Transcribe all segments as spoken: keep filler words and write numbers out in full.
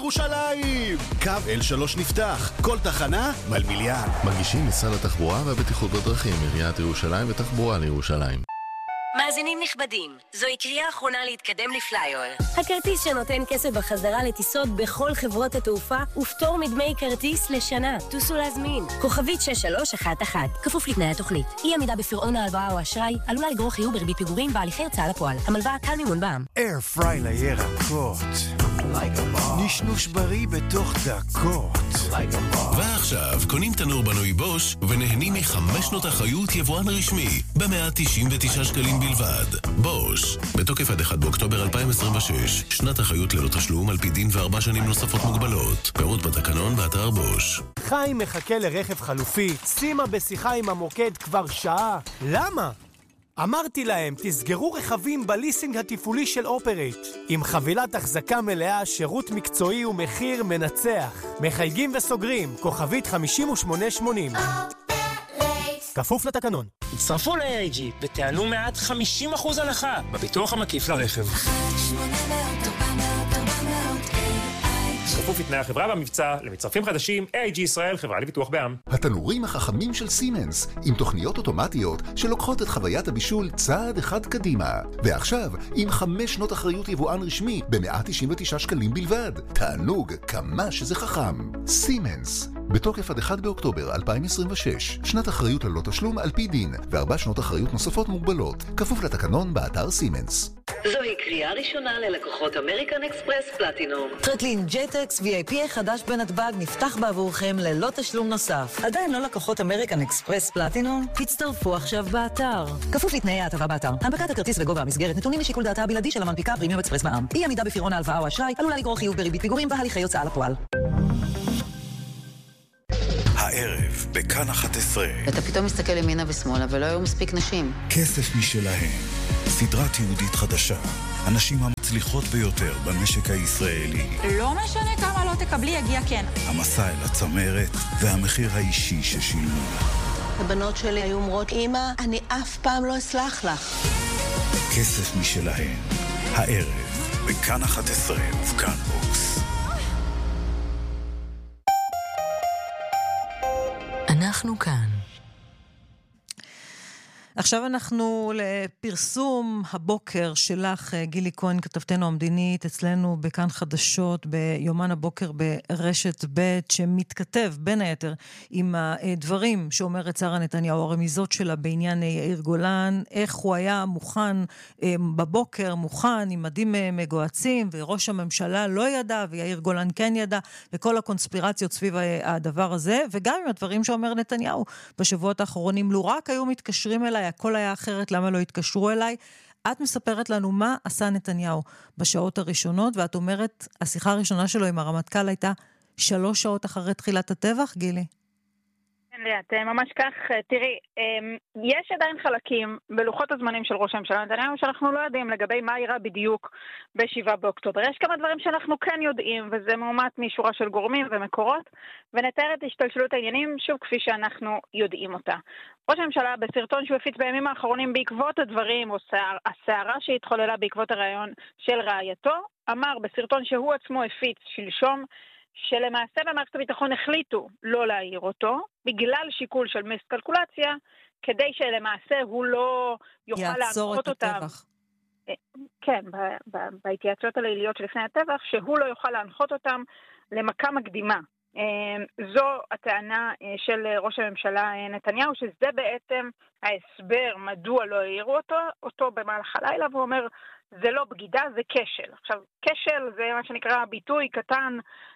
ירושלים! קו אל שלוש נפתח, כל תחנה מלמיליאן. מגישים משרד התחבורה והבטיחות בדרכים, עיריית ירושלים ותחבורה לירושלים. מאזינים נכבדים, זוהי קריאה אחרונה להתקדם לפלייר. הכרטיס שנותן כסף בחזרה לטיסות בכל חברות התעופה ופטור מדמי כרטיס לשנה. טוסו להזמין. כוכבית שש שלוש אחת אחת. כפוף לתנאי התוכנית. אי עמידה בפירעון ההלוואה או אשראי עלולה לגרור חיוב בריבית פיגורים בהליכי הוצאה לפועל. המלווה קל מימון בע"מ. אייר פריי לירקות. נשנוש בריא בתוך דקות. ועכשיו קונים תנור בנוי בוש ונהנים מחמש שנות אחריות יבואן רשמי ב-מאה תשעים ותשעה שקלים בלבד. בוש, בתוקף עד אחד באוקטובר אלפיים עשרים ושש, שנת אחריות ללא תשלום על פי דין וארבע שנים נוספות מוגבלות. פירוט בתקנון באתר בוש. חיים מחכה לרכב חלופי, שימה בשיחה עם המוקד כבר שעה. למה? אמרתי להם, תסגרו רכבים בליסינג התפעולי של אופרייט. עם חבילת החזקה מלאה, שירות מקצועי ומחיר מנצח. מחייגים וסוגרים, כוכבית חמישים ושמונה שמונים. כפוף לתקנון. הצטרפו ל-איי איי ג'י ותענו מעט חמישים אחוז הנחה בביטוח המקיף לרכב. כפוף לתנאי החברה והמבצע למצטרפים חדשים, איי איי ג'י ישראל, חברה לביטוח בע"מ. התנורים החכמים של סימנס, עם תוכניות אוטומטיות שלוקחות את חוויית הבישול צעד אחד קדימה. ועכשיו, עם חמש שנות אחריות יבואן רשמי ב-מאה תשעים ותשעה שקלים בלבד. תענוג, כמה שזה חכם. סימנס. בתוקף עד אחד באוקטובר אלפיים עשרים ושש, שנת אחריות ללא תשלום על פי דין, וארבע שנות אחריות נוספות מוגבלות. כפוף לתקנון באתר סימנס. זוהי קריאה ראשונה ללקוחות אמריקן אקספרס פלטינום. טרקלין ג'טקס וי איי פי החדש בנתב"ג נפתח בעבורכם ללא תשלום נוסף. עדיין לא לקוחות אמריקן אקספרס פלטינום? תצטרפו עכשיו באתר. כפוף לתנאי ההטבה באתר. הנפקת הכרטיס וגובה המסגרת נתונים לשיקול דעתה הבלעדי של המנפיקה פרימיום אקספרס בע"מ. אי עמידה בפירעון ההלוואה או אשראי עלולה לגרור חיוב בריבית פיגורים בהליכי הוצאה לפועל. הערב בכאן אחת עשרה. אתה פתאום מסתכל ימינה ושמאלה ולא היו מספיק נשים. כסף משלהם. סדרה תיעודית חדשה. הנשים המצליחות ביותר במשק הישראלי. לא משנה כמה לא תקבלי, יגיע כן. המסע אל הצמרת והמחיר האישי ששילמו. הבנות שלי היו אומרות, אמא, אני אף פעם לא אסלח לך. כסף משלהם. הערב בכאן אחת עשרה ובכאן בוקס. אנחנו כאן. עכשיו אנחנו לפרסום הבוקר שלך, גילי כהן, כתבתנו המדינית, אצלנו בכאן חדשות, ביומן הבוקר ברשת ב', שמתכתב בין היתר עם הדברים שאומרת שרה נתניהו, הרמיזות שלה בעניין יאיר גולן, איך הוא היה מוכן בבוקר, מוכן עם מדים מגועצים, וראש הממשלה לא ידע, ויאיר גולן כן ידע, וכל הקונספירציות סביב הדבר הזה, וגם עם הדברים שאומר נתניהו בשבועות האחרונים, לו רק היו מתקשרים אליי, הכל היה אחרת, למה לא התקשרו אליי? את מספרת לנו מה עשה נתניהו בשעות הראשונות, ואת אומרת, השיחה הראשונה שלו עם הרמטכ"ל הייתה שלוש שעות אחרי תחילת הטבח, גילי? כן, ליאת, ממש כך. תראי, יש עדיין חלקים בלוחות הזמנים של ראש הממשלה נתניהו שאנחנו לא יודעים לגבי מה אירע בדיוק בשבעה באוקטובר. יש כמה דברים שאנחנו כן יודעים, וזה מאומת משורה של גורמים ומקורות, ונתאר את השתלשלות העניינים שוב כפי שאנחנו יודעים אותה. ראש הממשלה בסרטון שהוא הפיץ בימים האחרונים בעקבות הדברים, או הסערה שהתחוללה בעקבות הרעיון של רעייתו, אמר בסרטון שהוא עצמו הפיץ שלשום, שלמעשה במערכת הביטחון החליטו לא להעיר אותו, בגלל שיקול של מיסקלקולציה, כדי שלמעשה הוא לא יוכל להנחות אותם. כן, בהתייעצויות הליליות שלפני הטבח, שהוא לא יוכל להנחות אותם למכה מקדימה. זו הטענה של ראש הממשלה נתניהו, שזה בעצם ההסבר מדוע לא העירו אותו, אותו במהלך הלילה, והוא אומר, זה לא בגידה, זה כשל. עכשיו, כשל זה מה שנקרא ביטוי קטן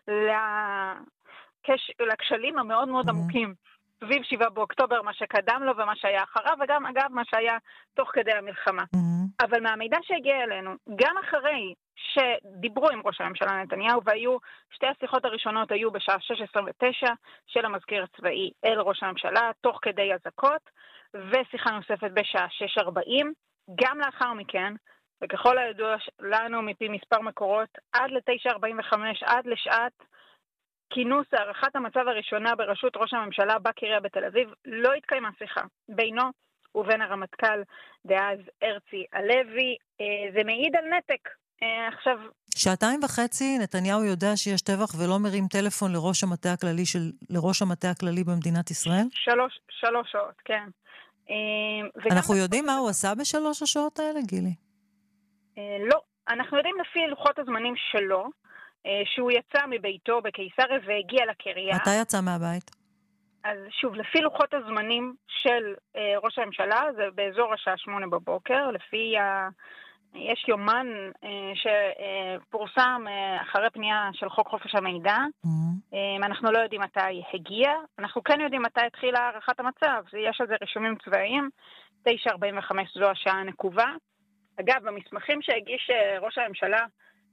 לכשלים המאוד מאוד עמוקים. סביב שבעה באוקטובר, מה שקדם לו ומה שהיה אחריו, וגם אגב מה שהיה תוך כדי המלחמה. Mm-hmm. אבל מהמידע שהגיע אלינו, גם אחרי שדיברו עם ראש הממשלה נתניהו, והיו, שתי השיחות הראשונות היו בשעה שש עשרה ותשע של המזכיר הצבאי אל ראש הממשלה, תוך כדי הזקות, ושיחה נוספת בשעה שש ארבעים, גם לאחר מכן, וככל הידוע לנו מפי מספר מקורות, עד ל-תשע ארבעים וחמש, עד לשעת כינוס הערכת המצב הראשונה בראשות ראש הממשלה בקריה בתל אביב, לא התקיימה שיחה בינו ובין הרמטכ"ל דאז הרצי הלוי. זה מעיד על נתק. עכשיו, שעתיים וחצי נתניהו יודע שיש טבח ולא מרים טלפון לראש המטה הכללי של לראש המטה הכללי במדינת ישראל? שלוש, שלוש שעות, כן. אנחנו יודעים מה הוא עשה בשלוש השעות האלה, גילי? לא, אנחנו יודעים לפי לוחות הזמנים שלו, שהוא יצא מביתו בקיסריה והגיע לקריה. מתי יצא מהבית? אז שוב, לפי לוחות הזמנים של ראש הממשלה, זה באזור השעה שמונה בבוקר, לפי ה... יש יומן שפורסם אחרי פנייה של חוק חופש המידע. אנחנו לא יודעים מתי הגיע, אנחנו כן יודעים מתי התחילה הערכת המצב. יש על זה רישומים צבאיים, תשע ארבעים וחמש זו השעה הנקובה. אגב, במסמכים שהגיש ראש הממשלה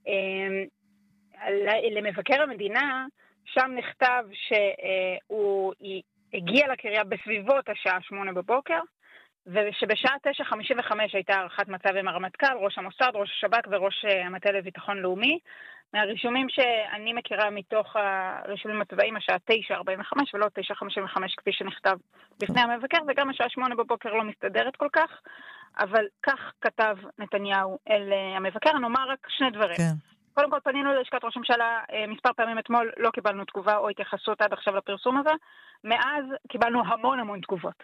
למבקר המדינה, שם נכתב שהוא הגיע לקריה בסביבות השעה שמונה בבוקר, ושבשעה תשע חמישים וחמש הייתה הערכת מצב עם הרמטכ"ל, ראש המוסד, ראש השב"כ וראש המטה לביטחון לאומי. מהרישומים שאני מכירה מתוך הרישומים הצבאיים, השעה תשע ארבעים וחמש ולא תשע חמישים וחמש כפי שנכתב בפני המבקר, וגם השעה שמונה בבוקר לא מסתדרת כל כך, אבל כך כתב נתניהו אל המבקר. נאמר רק שני דברים. כן. קודם כל פנינו ללשכת ראש הממשלה מספר פעמים אתמול, לא קיבלנו תגובה או התייחסות עד עכשיו לפרסום הזה. מאז קיבלנו המון המון תגובות.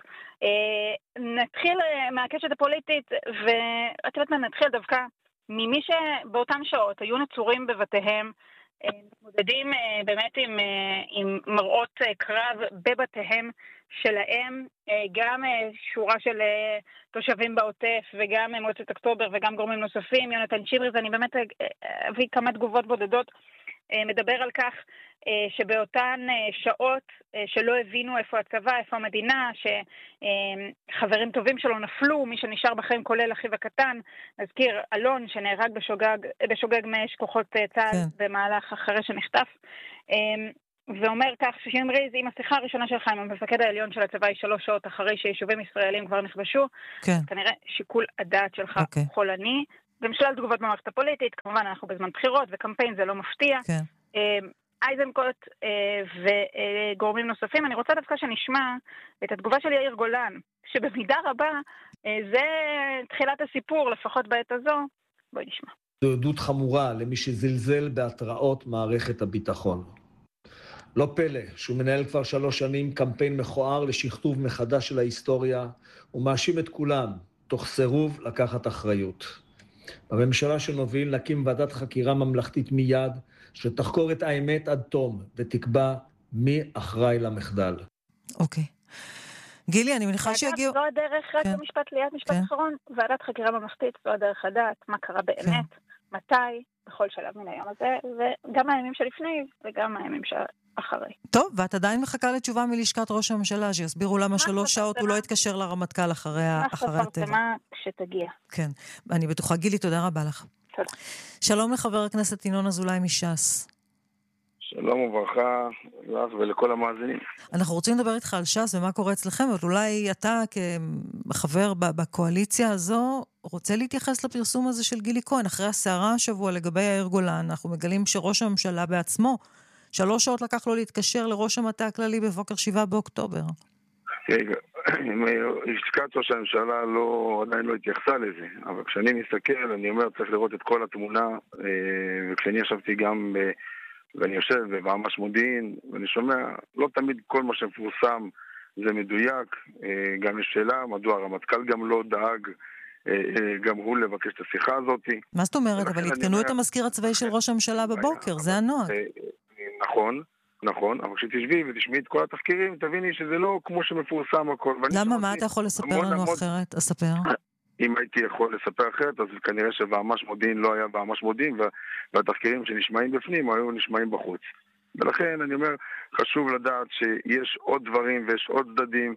נתחיל מהקשת הפוליטית, ואת יודעת מה, נתחיל דווקא ממי שבאותן שעות היו נצורים בבתיהם, מתמודדים באמת עם, עם מראות קרב בבתיהם שלהם, גם שורה של תושבים בעוטף וגם מועצת אוקטובר וגם גורמים נוספים. יונתן צ'יבריז, אני באמת אביא כמה תגובות בודדות, מדבר על כך שבאותן שעות שלא הבינו איפה הצבא, איפה המדינה, שחברים טובים שלו נפלו, מי שנשאר בחיים כולל אחיו הקטן, נזכיר אלון שנהרג בשוגג, בשוגג מאש כוחות צה"ל כן. במהלך אחרי שנחטף, ואומר כך שצ'יבריז, עם השיחה הראשונה שלך עם המפקד העליון של הצבא היא שלוש שעות אחרי שיישובים ישראלים כבר נכבשו, כן. כנראה שיקול הדעת שלך okay. חולני, ומשלל תגובות במערכת הפוליטית, כמובן אנחנו בזמן בחירות וקמפיין זה לא מפתיע, כן. אייזנקוט וגורמים נוספים. אני רוצה דווקא שנשמע את התגובה של יאיר גולן, שבמידה רבה זה תחילת הסיפור, לפחות בעת הזו. בואי נשמע. זו עדות חמורה למי שזלזל בהתראות מערכת הביטחון. לא פלא שהוא מנהל כבר שלוש שנים קמפיין מכוער לשכתוב מחדש של ההיסטוריה, ומאשים את כולם תוך סירוב לקחת אחריות. בממשלה שנוביל נקים ועדת חקירה ממלכתית מיד, שתחקור את האמת עד תום, ותקבע מי אחראי למחדל. אוקיי. גילי, אני מניחה שיגיעו... זו הדרך, רק במשפט ליד, משפט אחרון, ועדת חקירה ממלכתית, זו הדרך לדעת מה קרה באמת, מתי, בכל שלב מן היום הזה, וגם הימים שלפני, וגם הימים שאחרי. טוב, ואת עדיין מחכה לתשובה מלשכת ראש הממשלה, שיסבירו למה שלוש שעות הוא לא יתקשר לרמטכ"ל אחרי הטבע. מה שפרסמה כשתגיע. כן, אני בטוחה. גילי, תודה רבה לך. תודה. שלום לחבר הכנסת ינון אזולאי מש"ס. שלום וברכה לך ולכל המאזינים. אנחנו רוצים לדבר איתך על ש"ס ומה קורה אצלכם, אבל אולי אתה כחבר בקואליציה הזו רוצה להתייחס לפרסום הזה של גילי כהן. אחרי הסערה השבוע לגבי יאיר גולן, אנחנו מגלים שראש הממשלה בעצמו, שלוש שעות לקח לו להתקשר לראש המטה הכללי בבוקר שבעה באוקטובר. רגע, לשכת ראש הממשלה לא, עדיין לא התייחסה לזה, אבל כשאני מסתכל, אני אומר, צריך לראות את כל התמונה, וכשאני ישבתי גם ב... ואני יושב במאמץ מודיעין, ואני שומע, לא תמיד כל מה שמפורסם זה מדויק. גם יש שאלה, מדוע הרמטכ"ל גם לא דאג, גם הוא לבקש את השיחה הזאת. מה זאת אומרת? אבל התקנו את המזכיר הצבאי של ראש הממשלה בבוקר, זה הנוהג. נכון, נכון, אבל כשתשבי ותשמעי את כל התחקירים, תביני שזה לא כמו שמפורסם הכל. למה? מה אתה יכול לספר לנו אחרת? אספר. אם הייתי יכול לספר אחרת, אז כנראה שבאמ"ש מודיעין לא היה באמ"ש מודיעין, והתחקירים שנשמעים בפנים היו נשמעים בחוץ. ולכן אני אומר, חשוב לדעת שיש עוד דברים ויש עוד צדדים,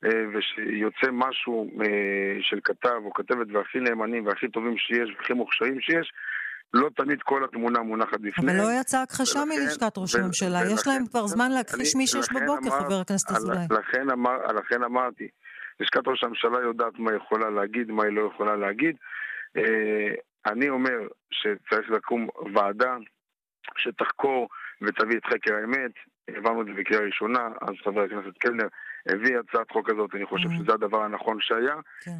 ושיוצא משהו של כתב או כתבת והכי נאמנים והכי טובים שיש והכי מוכשרים שיש, לא תמיד כל התמונה מונחת בפני. אבל לא יצא הכחשה מלשכת ראש הממשלה, יש להם כבר זמן להכחיש מי שיש בבוקר, חבר הכנסת אזולאי. לכן אמרתי, לשכת ראש הממשלה יודעת מה יכולה להגיד, מה היא לא יכולה להגיד. אני אומר שצריך לקום ועדה שתחקור ותביא את חקר האמת. העברנו את זה בקריאה ראשונה, אז חבר הכנסת קלנר הביא הצעת חוק הזאת, אני חושב שזה הדבר הנכון שהיה.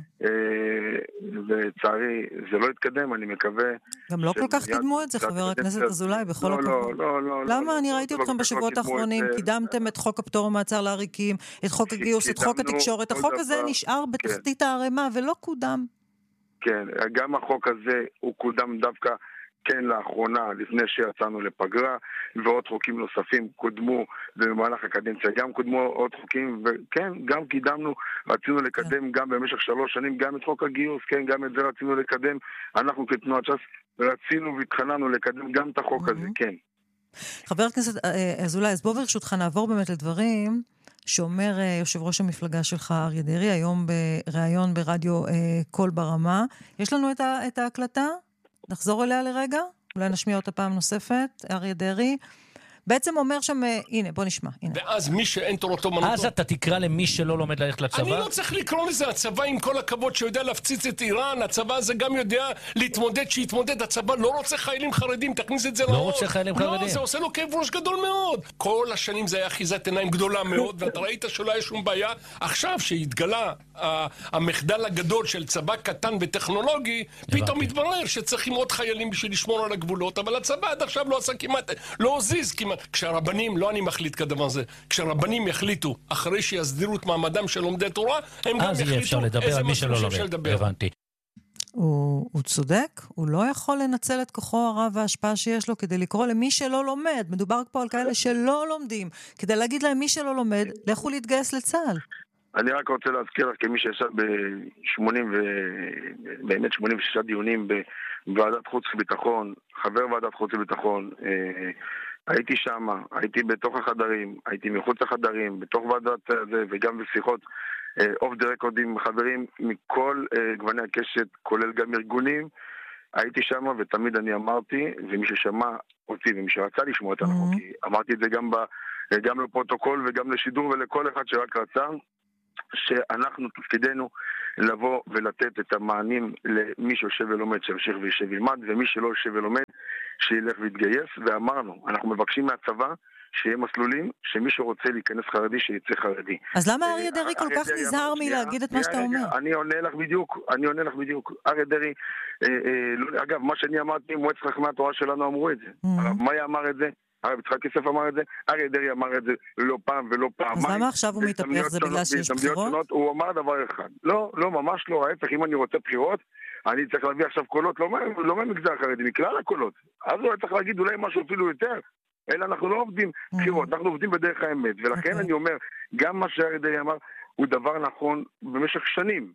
ולצערי זה לא התקדם, אני מקווה... גם לא כל כך קידמו את זה, חבר הכנסת אזולאי, בכל הכבוד. לא, לא, לא. למה? אני ראיתי אתכם בשבועות האחרונים, קידמתם את חוק הפטור ומעצר לעריקים, את חוק הגיוס, את חוק התקשורת. החוק הזה נשאר בתחתית הערימה ולא קודם. כן, גם החוק הזה הוא קודם דווקא כן לאחרונה, לפני שיצאנו לפגרה, ועוד חוקים נוספים קודמו במהלך הקדנציה, גם קודמו עוד חוקים, וכן, גם קידמנו, רצינו לקדם גם במשך שלוש שנים, גם את חוק הגיוס, כן, גם את זה רצינו לקדם, אנחנו כתנועת ש"ס רצינו והתחננו לקדם גם את החוק הזה, כן. חבר הכנסת אזולאי, אז בוא ברשותך נעבור באמת לדברים שאומר יושב ראש המפלגה שלך אריה דרעי, היום בראיון ברדיו קול ברמה. יש לנו את ההקלטה? נחזור אליה לרגע, אולי נשמיע אותה פעם נוספת, אריה דרעי. בעצם אומר שם, הנה, בוא נשמע. הנה. ואז מי שאין תורתו מנותו... אז אתה תקרא למי שלא לומד ללכת לצבא? אני לא צריך לקרוא לזה הצבא עם כל הכבוד שיודע להפציץ את איראן, הצבא הזה גם יודע להתמודד, שיתמודד, הצבא לא רוצה חיילים חרדים, תכניס את זה לא רוצה חיילים חרדים. לא, זה עושה לו כאב ראש גדול מאוד. כל השנים זה היה אחיזת עיניים גדולה מאוד, ואתה ראית שלא היה שום בעיה. עכשיו שהתגלה המחדל הגדול של צבא קטן וטכנולוגי, פתאום מתברר שצריכים עוד חיילים בשביל לשמור על הגבולות, אבל הצבא עד עכשיו לא עשה כמעט, לא הזיז כמעט. כשהרבנים, לא אני מחליט כדבר זה, כשהרבנים יחליטו, אחרי שיסדירו את מעמדם של לומדי תורה, הם גם יחליטו איזה משהו שאפשר לדבר. הבנתי. הוא, הוא צודק, הוא לא יכול לנצל את כוחו הרב וההשפעה שיש לו כדי לקרוא למי שלא לומד. מדובר פה על כאלה שלא לומדים, כדי להגיד להם מי שלא לומד, לכו להתגייס לצה"ל. אני רק רוצה להזכיר לך כמי שישב ב-שמונים ו... באמת שמונים ושישה דיונים בוועדת חוץ וביטחון, חבר ועדת חוץ וביטחון, הייתי שם, הייתי בתוך החדרים, הייתי מחוץ לחדרים, בתוך ועדת זה, וגם בשיחות אוף דה רקורד עם חברים מכל גווני הקשת, כולל גם ארגונים. הייתי שם ותמיד אני אמרתי, ומי ששמע אותי ומי שרצה לשמוע את אנחנו, כי אמרתי את זה גם, ב, גם לפרוטוקול וגם לשידור ולכל אחד שרק רצה, שאנחנו תפקידנו לבוא ולתת את המענים למי שיושב ולומד שימשיך וישב וילמד, ומי שלא יושב ולומד שילך ויתגייס. ואמרנו, אנחנו מבקשים מהצבא שיהיה מסלולים, שמי שרוצה להיכנס חרדי שיצא חרדי. אז למה אריה דרעי כל כך נזהר מלהגיד את מה שאתה אומר? אני עונה לך בדיוק, אני עונה לך בדיוק. אריה דרעי, אגב, מה שאני אמרתי, מועצת חכמי התורה שלנו אמרו את זה. מאי אמר את זה, הרב יצחק יוסף אמר את זה, אריה דרעי אמר את זה לא פעם ולא פעם. אז למה עכשיו הוא מתהפך? זה בגלל שיש בחירות? הוא אמר דבר אחד. לא, לא, ממש לא. ההפך, אם אני רוצה בחירות, אני צריך להביא עכשיו קולות, לא מהמגזר החרדי, מכלל הקולות. אז הוא צריך להגיד אולי משהו אפילו יותר. אלא אנחנו לא עובדים בחירות, אנחנו עובדים בדרך האמת. ולכן אני אומר, גם מה שאריה דרעי אמר הוא דבר נכון במשך שנים.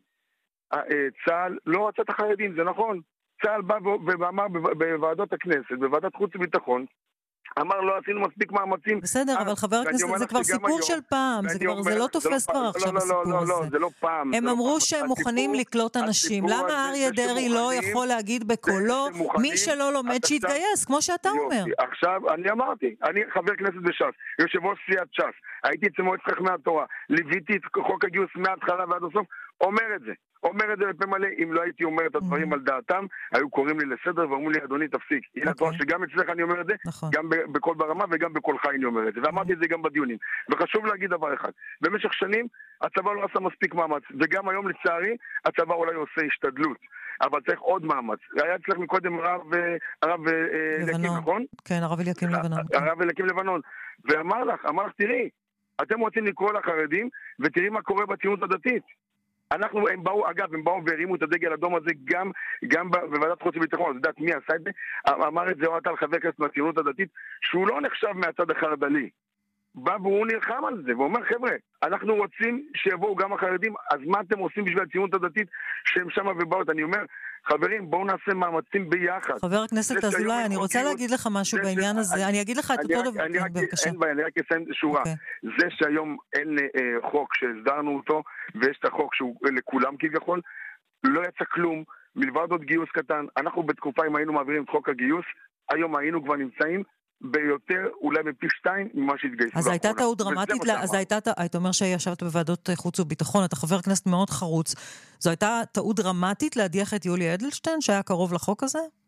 צה"ל לא רצה את החרדים, זה נכון. צה"ל בא ואמר בוועדות הכנסת, בוועדת חוץ וביטחון, אמר לא עשינו מספיק מאמצים. בסדר, אבל חבר הכנסת, זה כבר סיפור של פעם, זה לא תופס כבר עכשיו הסיפור הזה. לא, לא, זה לא פעם. הם אמרו שהם מוכנים לקלוט אנשים. למה אריה דרעי לא יכול להגיד בקולו, מי שלא לומד שיתגייס, כמו שאתה אומר? עכשיו, אני אמרתי, אני חבר כנסת בש"ס, יושב ראש סיעת ש"ס, הייתי אצל מועצת חכמי התורה, ליוויתי את חוק הגיוס מההתחלה ועד הסוף, אומר את זה. אומר את זה בפה מלא, אם לא הייתי אומר את הדברים על דעתם, היו קוראים לי לסדר ואומרים לי, אדוני, תפסיק. הנה התורה שגם אצלך אני אומר את זה, גם בכל ברמה וגם בכל חי אני אומר את זה. ואמרתי את זה גם בדיונים. וחשוב להגיד דבר אחד, במשך שנים הצבא לא עשה מספיק מאמץ, וגם היום לצערי הצבא אולי עושה השתדלות, אבל צריך עוד מאמץ. היה אצלך מקודם הרב אליקים, נכון? כן, הרב אליקים לבנון. הרב אליקים לבנון. ואמר לך, אמר לך, תראי, אתם רוצים לקרוא לחרדים, ותראי מה קורה בציונות הדתית. אנחנו, הם באו, אגב, הם באו והרימו את הדגל האדום הזה גם, גם בוועדת חוץ וביטחון. אז יודעת מי עשה את זה? אמר את זה עוד על חבר כנסת מהציונות הדתית, שהוא לא נחשב מהצד החרד"לי. בא והוא נלחם על זה, ואומר, חבר'ה, אנחנו רוצים שיבואו גם החרדים, אז מה אתם עושים בשביל הציונות הדתית שהם שם ובאו? אני אומר, חברים, בואו נעשה מאמצים ביחד. חבר הכנסת אזולאי, אני רוצה להגיד לך משהו בעניין הזה. אני אגיד לך את אותו דבר. בבקשה. אין בעיה, אני רק אסיים שורה. זה שהיום אין חוק שהסדרנו אותו, ויש את החוק שהוא לכולם כביכול, לא יצא כלום, מלבד עוד גיוס קטן. אנחנו בתקופה, אם היינו מעבירים את חוק הגיוס, היום היינו כבר נמצאים ביותר, אולי בפי שתיים, ממה שהתגייסו. אז הייתה טעות דרמטית, אז הייתה, היית אומר שישבת בוועדות חוץ וביטחון, אתה חבר כנסת מאוד חרוץ, זו הייתה טעות דרמטית להדיח את יולי אדלשטיין, שהיה קרוב לחוק הזה?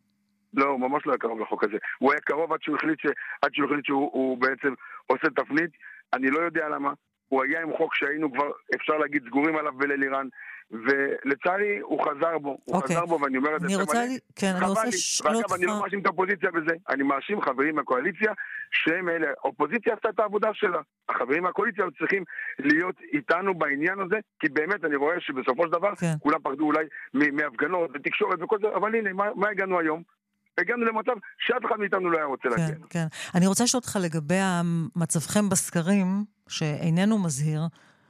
לא, ממש לא היה קרוב לחוק הזה. הוא היה קרוב עד שהוא החליט, ש... עד שהוא, החליט שהוא הוא בעצם עושה תפנית. אני לא יודע למה. הוא היה עם חוק שהיינו כבר, אפשר להגיד, סגורים עליו בליל איראן. ולצערי הוא חזר בו, הוא אוקיי. חזר בו, ואני אומר את זה, אני רוצה, לי... כן, אני רוצה לשאול אותך... ואגב, אני לא מאשים את האופוזיציה בזה, אני מאשים חברים מהקואליציה, שהם אלה, האופוזיציה עשתה את העבודה שלה, החברים מהקואליציה צריכים להיות איתנו בעניין הזה, כי באמת אני רואה שבסופו של דבר, כן. כולם פחדו אולי מהפגנות ותקשורת וכל זה, אבל הנה, מה, מה הגענו היום? הגענו למצב שאף אחד מאיתנו לא היה רוצה כן, להגיע. כן. אני רוצה לשאול אותך לגבי מצבכם בסקרים, שאיננו מזהיר,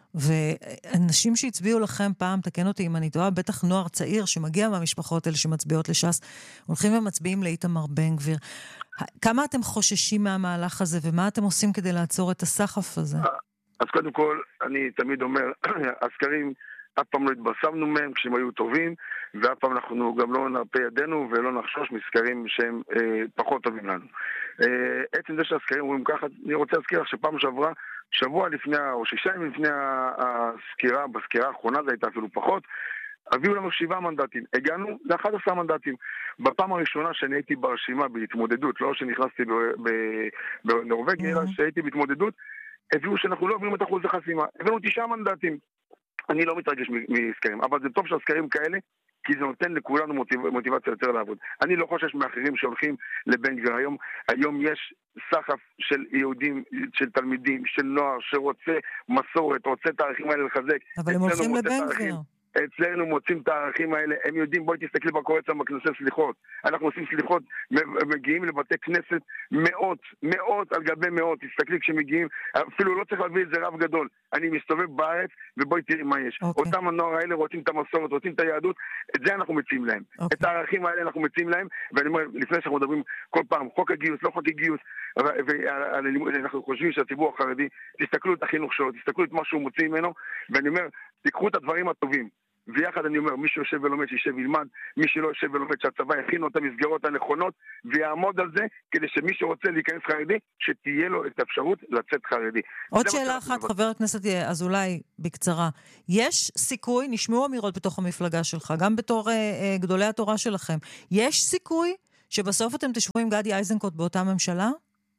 ואנשים שהצביעו לכם פעם, תקן אותי אם אני טועה, בטח נוער צעיר שמגיע מהמשפחות האלה שמצביעות לש"ס, הולכים ומצביעים לאיתמר בן גביר. כמה אתם חוששים מהמהלך הזה, ומה אתם עושים כדי לעצור את הסחף הזה? אז קודם כל, אני תמיד אומר, הסקרים, אף פעם לא התבשמנו מהם כשהם היו טובים, ואף פעם אנחנו גם לא נרפה ידינו ולא נחשוש מסקרים שהם אה, פחות טובים לנו. אה, עצם זה שהסקרים אומרים ככה, אני רוצה להזכיר לך שפעם שעברה, שבוע לפני, או שישה ימים לפני הסקירה, בסקירה האחרונה זה הייתה אפילו פחות, הביאו לנו שבעה מנדטים. הגענו ל-אחד עשר מנדטים. בפעם הראשונה שאני הייתי ברשימה בהתמודדות, לא שנכנסתי בנורווגיה, אלא שהייתי בהתמודדות, הביאו שאנחנו לא עוברים את אחוז החסימה. הבאנו תשעה מנדטים. אני לא מתרגש מסקרים, אבל זה טוב שהסקרים כאלה, כי זה נותן לכולנו מוטיב, מוטיבציה יותר לעבוד. אני לא חושש מאחרים שהולכים לבן גביר. היום, היום יש סחף של יהודים, של תלמידים, של נוער, שרוצה מסורת, רוצה את הערכים האלה לחזק. אבל הם הולכים לבן גביר. אצלנו מוצאים את הערכים האלה, הם יודעים, בואי תסתכלי בקורץ בכנסת סליחות. אנחנו עושים סליחות, מגיעים לבתי כנסת מאות, מאות על גבי מאות, תסתכלי כשמגיעים, אפילו לא צריך להביא איזה רב גדול. אני מסתובב בארץ, ובואי תראי מה יש. Okay. אותם הנוער האלה רוצים את המסורת, רוצים את היהדות, את זה אנחנו מציעים להם. Okay. את הערכים האלה אנחנו מציעים להם, ואני אומר, לפני שאנחנו מדברים כל פעם, חוק הגיוס, לא חוק הגיוס, ואנחנו חושבים שהציבור החרדי, תסתכלו את החינוך שלו, תסתכלו את מה שהוא מוציא ממנו, ואני אומר, תיקחו את הדברים הטובים. ויחד אני אומר, מי שיושב ולומד שישב וילמד, מי שלא יושב ולומד שהצבא יכין את המסגרות הנכונות ויעמוד על זה, כדי שמי שרוצה להיכנס חרדי, שתהיה לו את האפשרות לצאת חרדי. עוד שאלה אחת, חבר הכנסת אזולאי, בקצרה. יש סיכוי, נשמעו אמירות בתוך המפלגה שלך, גם בתור אה, גדולי התורה שלכם, יש סיכוי שבסוף אתם תשבו עם גדי איזנקוט באותה ממשלה?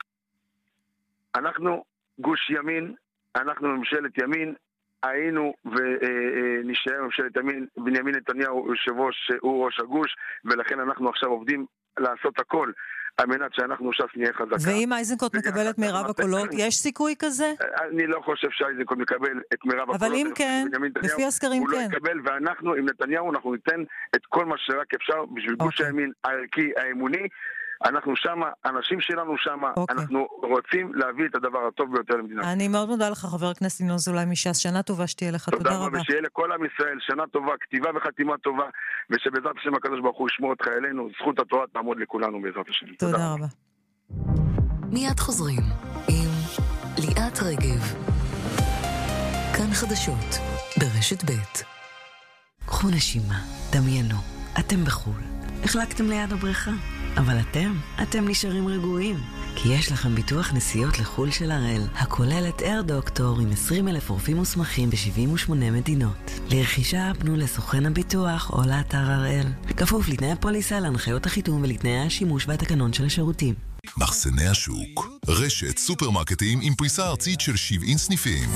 אנחנו גוש ימין, אנחנו ממשלת ימין, היינו ונשאר ממשלת ימין, בנימין נתניהו יושב ראש, הוא ראש הגוש, ולכן אנחנו עכשיו עובדים לעשות הכל על מנת שאנחנו ש"ס נהיה חזקה. ואם איזנקוט מקבל את מירב הקולות, יש סיכוי כזה? אני לא חושב שאיזנקוט מקבל את מירב הקולות. אבל אם כן, לפי הסקרים כן. הוא לא יקבל, ואנחנו עם נתניהו אנחנו ניתן את כל מה שרק אפשר בשביל גוש הימין הערכי, האמוני. אנחנו שמה, אנשים שלנו שמה, okay. אנחנו רוצים להביא את הדבר הטוב ביותר למדינה. אני מאוד מודה לך, חבר הכנסת ינון אזולאי מש"ס, שנה טובה שתהיה לך, תודה, תודה רבה. ושיהיה לכל עם ישראל שנה טובה, כתיבה וחתימה טובה, ושבעזרת השם הקדוש ברוך הוא ישמור את חיילינו, זכות התורה תעמוד לכולנו בעזרת השם. תודה, תודה רבה. מיד חוזרים עם ליאת רגב. כאן חדשות, ברשת ב'. קחו נשימה, דמיינו, אתם בחול. החלקתם ליד הבריכה. אבל אתם, אתם נשארים רגועים, כי יש לכם ביטוח נסיעות לחול של הראל, הכולל את אייר דוקטור עם עשרים אלף רופאים מוסמכים ב-שבעים ושמונה מדינות. לרכישה פנו לסוכן הביטוח או לאתר הראל. כפוף לתנאי הפוליסה, להנחיות החיתום ולתנאי השימוש והתקנון של השירותים. מחסני השוק, רשת סופרמרקטים עם פריסה ארצית של שבעים סניפים.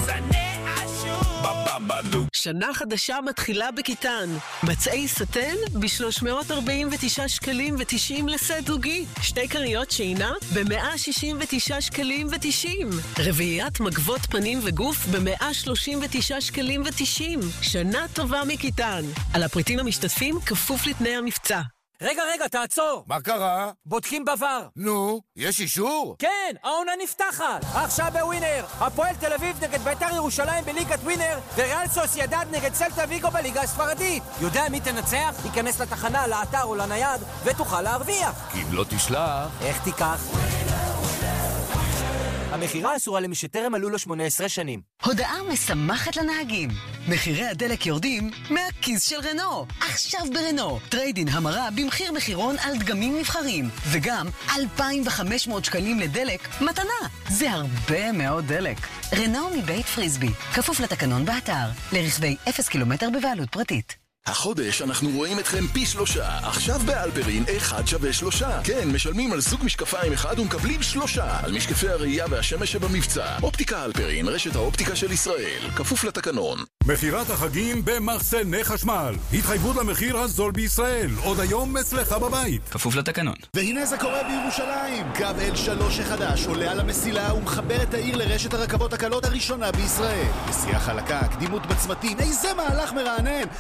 שנה חדשה מתחילה בכיתן. מצעי סטן ב-שלוש מאות ארבעים ותשעה שקלים ותשעים לסט זוגי. שתי קריות שינה ב-מאה שישים ותשעה שקלים ותשעים. רביעיית מגבות פנים וגוף ב-מאה שלושים ותשעה שקלים ותשעים. שנה טובה מכיתן. על הפריטים המשתתפים כפוף לתנאי המבצע. רגע, רגע, תעצור. מה קרה? בודקים בבר. נו, יש אישור? כן, העונה נפתחת. עכשיו בווינר. הפועל תל אביב נגד בית"ר ירושלים בליגת ווינר, וריאל סוסיידד נגד סלטה ויגו בליגה הספרדית. יודע מי תנצח? ייכנס לתחנה, לאתר או לנייד, ותוכל להרוויח. כי אם לא תשלח... איך תיקח? המחירה אסורה למי שטרם מלאו לו שמונה עשרה שנים. הודעה משמחת לנהגים. מחירי הדלק יורדים מהכיס של רנו. עכשיו ברנו. טריידין המרה במחיר מחירון על דגמים נבחרים. וגם אלפיים וחמש מאות שקלים לדלק מתנה. זה הרבה מאוד דלק. רנו מבית פריסבי. כפוף לתקנון באתר. לרכבי אפס קילומטר בבעלות פרטית. החודש אנחנו רואים אתכם פי שלושה. עכשיו באלפרין אחד שווה שלושה. כן, משלמים על סוג משקפיים אחד ומקבלים שלושה. על משקפי הראייה והשמש שבמבצע. אופטיקה אלפרין, רשת האופטיקה של ישראל. כפוף לתקנון. מחירת החגים במחסני חשמל. התחייבות למחיר הזול בישראל. עוד היום אצלך בבית. כפוף לתקנון. והנה זה קורה בירושלים. קו אל שלוש החדש עולה על המסילה ומחבר את העיר לרשת הרכבות הקלות הראשונה בישראל. נסיעה חלקה, קדימות בצמתים. איזה מהלך מרענן.